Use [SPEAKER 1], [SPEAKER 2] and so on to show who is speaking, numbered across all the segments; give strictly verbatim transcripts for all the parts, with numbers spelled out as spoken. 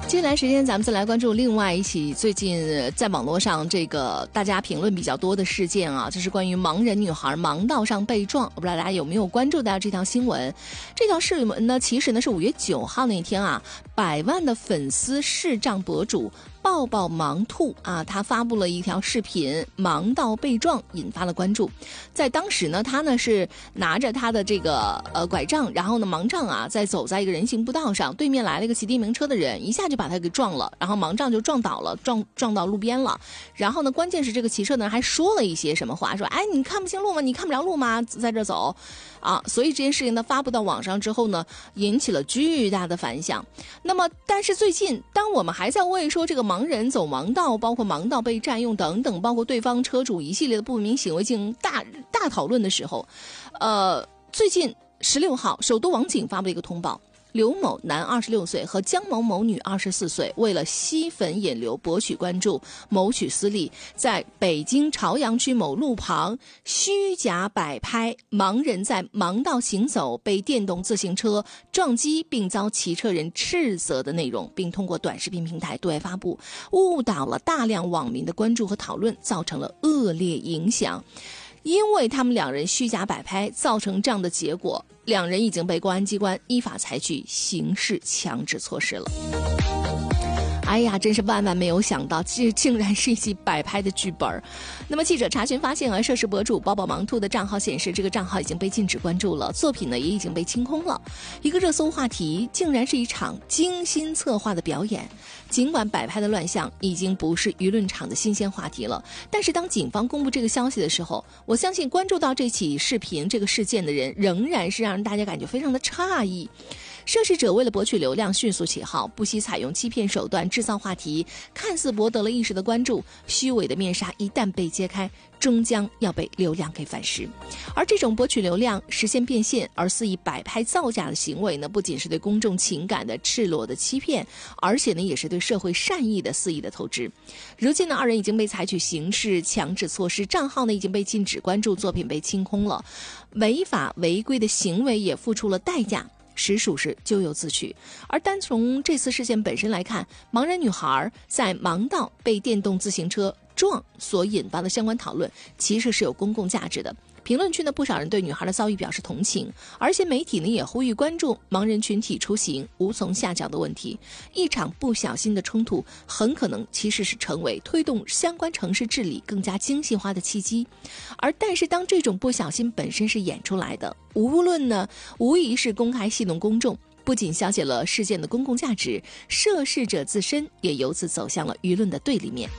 [SPEAKER 1] 接下来时间咱们再来关注另外一起最近在网络上这个大家评论比较多的事件啊，这是关于盲人女孩盲道上被撞。我不知道大家有没有关注到这条新闻。这条新闻呢，其实呢是五月九号那天啊，百万的粉丝视障博主抱抱盲兔啊，他发布了一条视频，盲道被撞引发了关注。在当时呢，他呢是拿着他的这个呃拐杖，然后呢盲杖啊在走在一个人行步道上，对面来了一个骑电瓶车的人，一下就把他给撞了，然后盲杖就撞倒了，撞撞到路边了。然后呢，关键是这个骑车的人还说了一些什么话，说哎你看不清路吗？你看不着路吗？在这走啊！所以这件事情呢发布到网上之后呢，引起了巨大的反响。那么，但是最近当我们还在为说这个盲人走盲道，包括盲道被占用等等，包括对方车主一系列的不文明行为进行大大讨论的时候，呃，最近十六号，首都网警发布了一个通报。刘某男二十六岁和江某某女二十四岁，为了吸粉引流博取关注，谋取私利，在北京朝阳区某路旁虚假摆拍盲人在盲道行走被电动自行车撞击并遭骑车人斥责的内容，并通过短视频平台对外发布，误导了大量网民的关注和讨论，造成了恶劣影响。因为他们两人虚假摆拍造成这样的结果，两人已经被公安机关依法采取刑事强制措施了。哎呀，真是万万没有想到，这竟然是一起摆拍的剧本。那么记者查询发现啊，涉事博主抱抱盲兔的账号显示，这个账号已经被禁止关注了，作品呢也已经被清空了。一个热搜话题竟然是一场精心策划的表演。尽管摆拍的乱象已经不是舆论场的新鲜话题了，但是当警方公布这个消息的时候，我相信关注到这起视频这个事件的人仍然是让大家感觉非常的诧异。涉事者为了博取流量，迅速起号，不惜采用欺骗手段制造话题，看似博得了一时的关注，虚伪的面纱一旦被揭开，终将要被流量给反噬。而这种博取流量、实现变现而肆意摆拍造假的行为呢，不仅是对公众情感的赤裸的欺骗，而且呢，也是对社会善意的肆意的透支。如今呢，二人已经被采取刑事强制措施，账号呢已经被禁止关注，作品被清空了，违法违规的行为也付出了代价。实属是咎由自取。而单从这次事件本身来看，盲人女孩在盲道被电动自行车撞所引发的相关讨论，其实是有公共价值的。评论区呢，不少人对女孩的遭遇表示同情，而且媒体呢也呼吁关注盲人群体出行无从下脚的问题。一场不小心的冲突，很可能其实是成为推动相关城市治理更加精细化的契机。而但是当这种不小心本身是演出来的，无论呢，无疑是公开戏弄公众，不仅消解了事件的公共价值，涉事者自身也由此走向了舆论的对立面。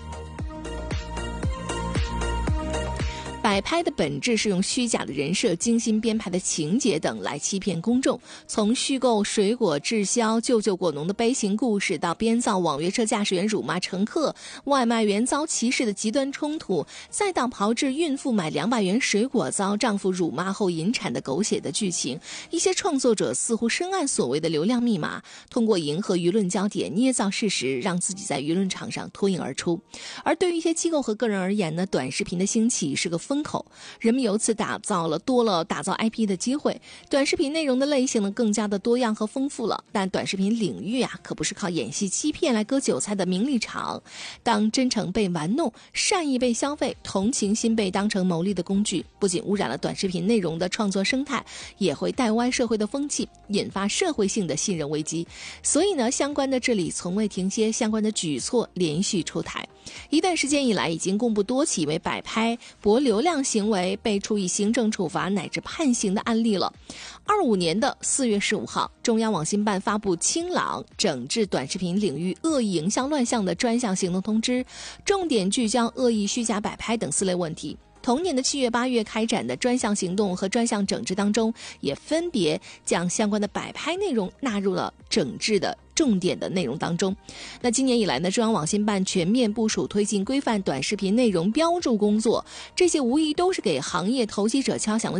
[SPEAKER 1] 摆拍的本质是用虚假的人设、精心编排的情节等来欺骗公众，从虚构水果滞销、救救果农的悲情故事，到编造网约车驾驶员辱骂乘客、外卖员遭歧视的极端冲突，再到炮制孕妇买两百元水果遭丈夫辱骂后引产的狗血的剧情。一些创作者似乎深谙所谓的流量密码，通过迎合舆论焦点、捏造事实，让自己在舆论场上脱颖而出。而对于一些机构和个人而言呢，短视频的兴起是个风口，人们由此打造了多了打造 I P 的机会，短视频内容的类型呢更加的多样和丰富了。但短视频领域啊，可不是靠演戏欺骗来割韭菜的名利场。当真诚被玩弄，善意被消费，同情心被当成牟利的工具，不仅污染了短视频内容的创作生态，也会带歪社会的风气，引发社会性的信任危机。所以呢，相关的治理从未停歇，相关的举措连续出台。一段时间以来，已经公布多起为摆拍博流量行为被处以行政处罚乃至判刑的案例了。二五年的四月十五号，中央网信办发布清朗整治短视频领域恶意营销乱象的专项行动通知，重点聚焦恶意虚假摆拍等四类问题。同年的七月八月开展的专项行动和专项整治当中，也分别将相关的摆拍内容纳入了整治的重点的内容当中。那今年以来呢，中央网信办全面部署推进规范短视频内容标注工作，这些无疑都是给行业投机者敲响了